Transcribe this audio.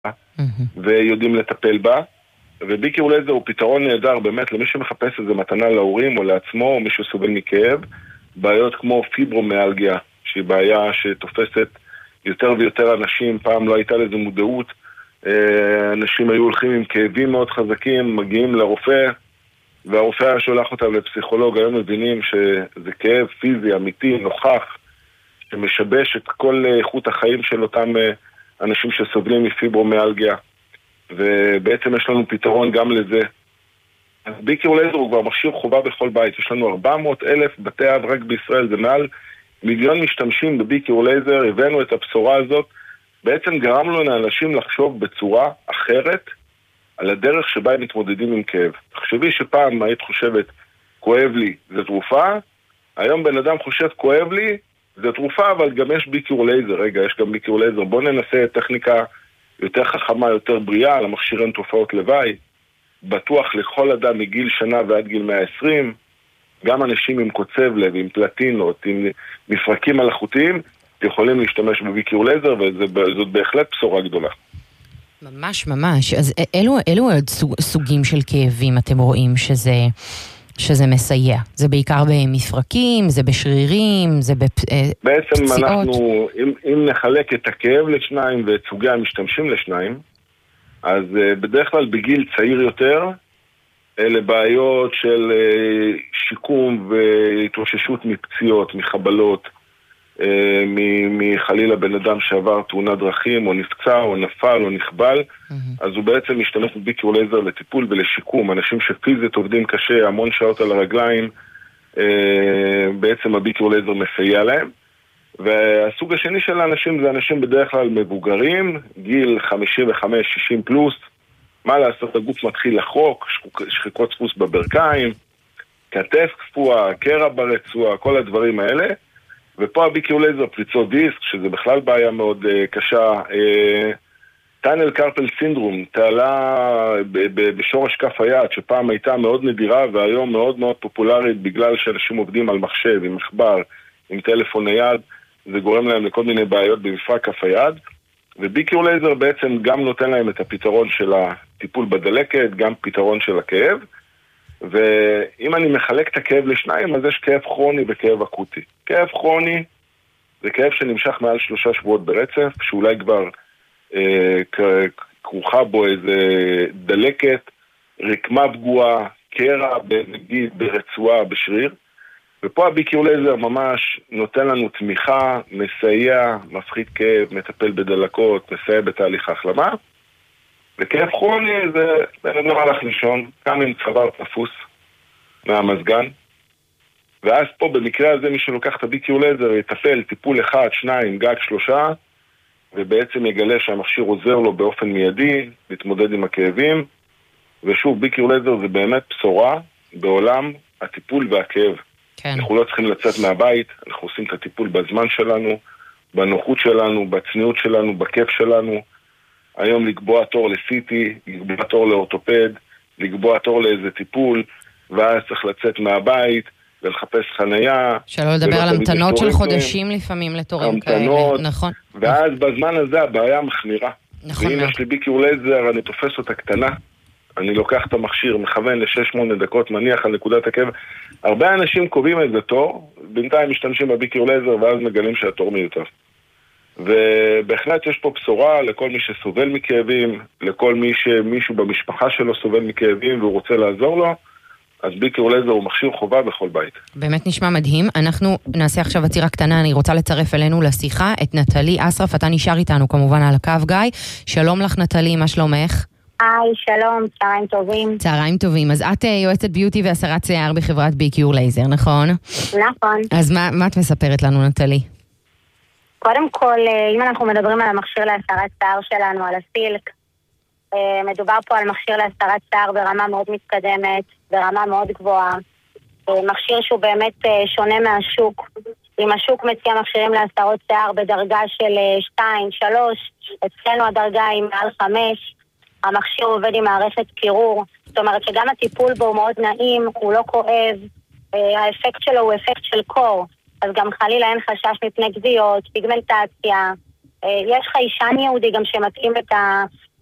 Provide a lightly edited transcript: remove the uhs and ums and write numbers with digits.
ויודעים לטפל בה. וביקר לייזר הוא פתרון נהדר באמת למי שמחפש איזה מתנה להורים או לעצמו או מי שסובל מכאב. בעיות כמו פיברומיאלגיה, שהיא בעיה שתופסת יותר ויותר אנשים, פעם לא הייתה לזה מודעות, אנשים היו הולכים עם כאבים מאוד חזקים, מגיעים לרופא, והרופא היה שולח אותם לפסיכולוג, היום מבינים שזה כאב פיזי, אמיתי, נוכח, שמשבש את כל איכות החיים של אותם אנשים שסובלים מפיברומיאלגיה, ובעצם יש לנו פתרון גם לזה. אז ביקר לייזר הוא כבר מכשיר חובה בכל בית, יש לנו 400,000 בתי אב רק בישראל, זה מעל 1,000,000 משתמשים בביקר לייזר, הבאנו את הבשורה הזאת, בעצם גרמנו לאנשים לחשוב בצורה אחרת על הדרך שבה הם מתמודדים עם כאב. תחשבי שפעם היית חושבת, כואב לי, זה תרופה, היום בן אדם חושב, כואב לי, זה תרופה, אבל גם יש ביקר לייזר, רגע, יש גם ביקר לייזר, בוא ננסה טכניקה יותר חכמה, יותר בריאה, למכשיר אין תופעות לוואי, בטוח לכל אדם מגיל שנה ועד גיל 120, גם אנשים עם קוצב לב, עם פלטינות, עם מפרקים מלאכותיים, יכולים להשתמש בביקר לייזר, וזאת בהחלט בשורה גדולה. ממש ממש. אז אלו סוגים של כאבים אתם רואים שזה מסייע? זה בעיקר במפרקים, זה בשרירים, זה בפציעות? בעצם אנחנו, אם נחלק את הכאב לשניים ואת סוגי המשתמשים לשניים, אז בדרך כלל בגיל צעיר יותר, אלה בעיות של שיקום והתאוששות מפציעות, מחבלות, מחלילה בן אדם שעבר תאונת דרכים או נפצע או נפל או נכבל, אז הוא בעצם משתמש בביקר לייזר לטיפול ולשיקום. אנשים שפיזית עובדים קשה, המון שעות על הרגליים, בעצם הביקר לייזר מסייע להם. והסוג השני של האנשים זה אנשים בדרך כלל מבוגרים, גיל 55-60 פלוס, מה לעשות, הגוף מתחיל לחרוק, שחיקות דפוס בברכיים, כתף קפואה, קרע ברצועה, כל הדברים האלה. ופה הביקר לייזר, פריצות דיסק, שזה בכלל בעיה מאוד קשה, טאנל קרפל סינדרום, תעלה בשורש כף היד, שפעם הייתה מאוד נדירה והיום מאוד מאוד פופולרית בגלל שאנשים עובדים על מחשב, עם מחבר, עם טלפון נייד, זה גורם להם לכל מיני בעיות במפרק כף היד, וביקר לייזר בעצם גם נותן להם את הפתרון של הטיפול בדלקת, גם פתרון של הכאב, ואם אני מחלק את הכאב לשניים, אז יש כאב כרוני וכאב אקוטי. כאב כרוני זה כאב שנמשך מעל 3 שבועות ברצף, שאולי כבר כרוכה בו איזה דלקת, רקמה פגועה, קרע נגיד ברצועה, בשריר, ופה הביקר לייזר ממש נותן לנו תמיכה, מסייע, מפחית כאב, מטפל בדלקות, מסייע בתהליך ההחלמה. וכאב כרוני זה בן אדם הלך לישון, קם עם צוואר תפוס מהמזגן, ואז פה במקרה הזה מי שלוקח את הביקר לייזר יטפל טיפול 1, 2, גג 3, ובעצם יגלה שהמכשיר עוזר לו באופן מיידי להתמודד עם הכאבים. ושוב, ביקר לייזר זה באמת בשורה בעולם הטיפול והכאב. כן. אנחנו לא צריכים לצאת מהבית, אנחנו עושים את הטיפול בזמן שלנו, בנוחות שלנו, בצניעות שלנו, בכיף שלנו. היום לקבוע תור לסיטי, לקבוע תור לאורתופד, לקבוע תור לאיזה טיפול, ואז צריך לצאת מהבית ולחפש חנייה. שלא לדבר על המתנות של חודשים לפעמים לתורים כאלה. נכון. ואז בזמן הזה הבעיה מחמירה. נכון. ואם יש לי ביקר לייזר, אני תופס אותה קטנה, אני לוקח את המכשיר, מכוון ל6-8 דקות, מניח על נקודת הכאב. הרבה אנשים קובעים איזה תור, בינתיים משתמשים בביקר לייזר, ואז מגלים שהתור מיותר. ובהחלט יש פה בשורה לכל מי שסובל מכאבים, לכל מישהו במשפחה שלו סובל מכאבים והוא רוצה לעזור לו, אז ביקר לייזר הוא מכשיר חובה בכל בית. באמת נשמע מדהים. אנחנו נעשה עכשיו עצירה קטנה, אני רוצה לצרף אלינו לשיחה את נטלי אסרף, אתה נשאר איתנו כמובן על הקו גיא. שלום לך נטלי, מה שלומך? היי, שלום, צהריים טובים. צהריים טובים. אז את יועצת ביוטי והסרת שיער בחברת ביקר לייזר, נכון? נכון. אז מה את מספרת לנו נטלי? קודם כל, אם אנחנו מדברים על המכשיר להסרת שיער שלנו, על הסילק, מדובר פה על מכשיר להסרת שיער ברמה מאוד מתקדמת, ברמה מאוד גבוהה. מכשיר שהוא באמת שונה מהשוק. אם השוק מציע מכשירים להסרות שיער בדרגה של 2, 3, אצלנו הדרגה היא מעל 5, המכשיר עובד עם מערכת קירור, זאת אומרת שגם הטיפול בו הוא מאוד נעים, הוא לא כואב, האפקט שלו הוא אפקט של קור, אז גם חלילה אין חשש מפני גזיות, פיגמנטציה, יש חיישן יהודי גם שמתאים את